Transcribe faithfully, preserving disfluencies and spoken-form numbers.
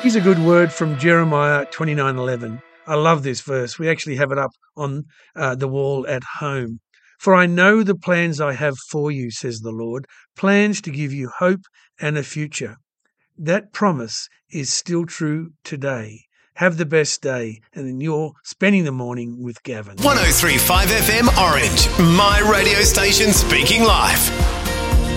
Here's a good word from Jeremiah twenty-nine eleven. I love this verse. We actually have it up on uh, the wall at home. For I know the plans I have for you, says the Lord, plans to give you hope and a future. That promise is still true today. Have the best day, and then you're spending the morning with Gavin. one oh three point five F M Orange, my radio station speaking life.